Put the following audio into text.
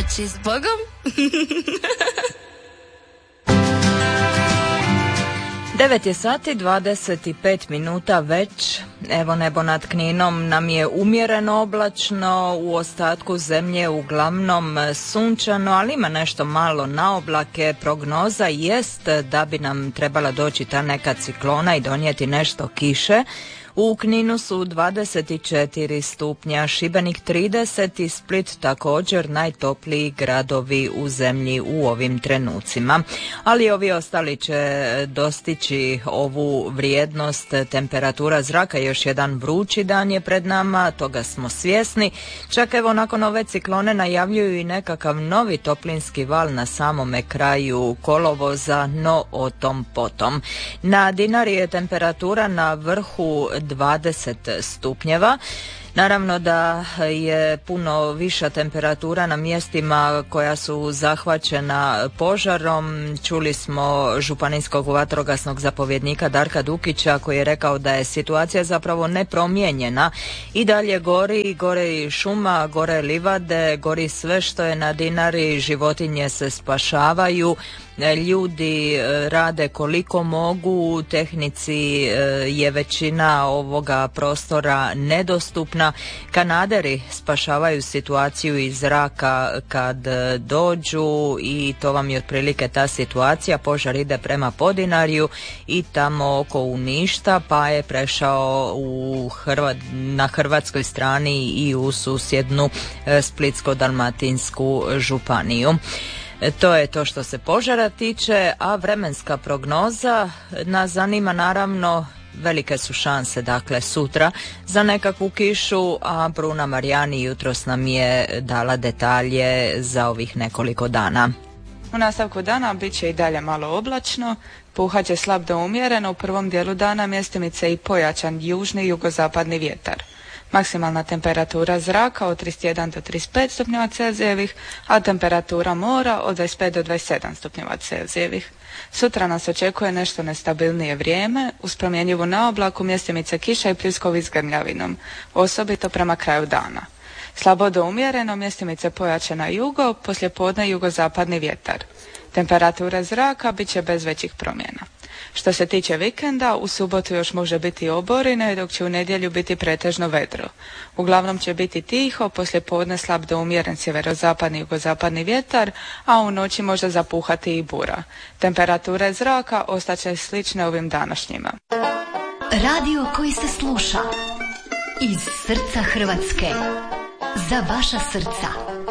Znači, s Bogom? 9 je sati, 25 minuta već. Evo, nebo nad Kninom nam je umjereno oblačno, u ostatku zemlje uglavnom sunčano, ali ima nešto malo na oblake. Prognoza jest da bi nam trebala doći ta neka ciklona i donijeti nešto kiše. U Kninu su 24 stupnja, Šibenik 30 i Split također najtopliji gradovi u zemlji u ovim trenucima. Ali ovi ostali će dostići ovu vrijednost. Temperatura zraka, još jedan vrući dan je pred nama, toga smo svjesni. Čak evo nakon ove ciklone najavljuju i nekakav novi toplinski val na samome kraju kolovoza, no o tom potom. Na Dinari je temperatura na vrhu 20 stupnjeva. Naravno da je puno viša temperatura na mjestima koja su zahvaćena požarom. Čuli smo županijskog vatrogasnog zapovjednika Darka Dukića koji je rekao da je situacija zapravo nepromijenjena. I dalje gore i šuma, gore livade, gori sve što je na Dinari, životinje se spašavaju. Ljudi rade koliko mogu, tehnici je većina ovoga prostora nedostupna. Kanaderi spašavaju situaciju iz zraka kad dođu i to vam je otprilike ta situacija. Požar ide prema Podinarju i tamo oko Uništa, pa je prešao na hrvatskoj strani i u susjednu Splitsko-dalmatinsku županiju. To je to što se požara tiče, a vremenska prognoza nas zanima naravno. Velike su šanse, dakle, sutra za nekakvu kišu, a Bruna Marijani jutros nam je dala detalje za ovih nekoliko dana. U nastavku dana bit će i dalje malo oblačno, puhat će slab do umjereno, u prvom dijelu dana mjestimice i pojačan južni i jugozapadni vjetar. Maksimalna temperatura zraka od 31 do 35 stupnjeva Celzijevih, a temperatura mora od 25 do 27 stupnjeva Celzijevih. Sutra nas očekuje nešto nestabilnije vrijeme, uz promjenjivu na oblaku, mjestimice kiša i pljuskovi s grmljavinom, osobito prema kraju dana. Slabo do umjereno, mjestimice pojačana jugo, poslijepodne jugozapadni vjetar. Temperatura zraka bit će bez većih promjena. Što se tiče vikenda, u subotu još može biti oborine, dok će u nedjelju biti pretežno vedro. Uglavnom će biti tiho, poslijepodne slab do umjeren sjeverozapadni i jugozapadni vjetar, a u noći može zapuhati i bura. Temperature zraka ostaće slične ovim današnjima. Radio koji se sluša iz srca Hrvatske, za vaša srca.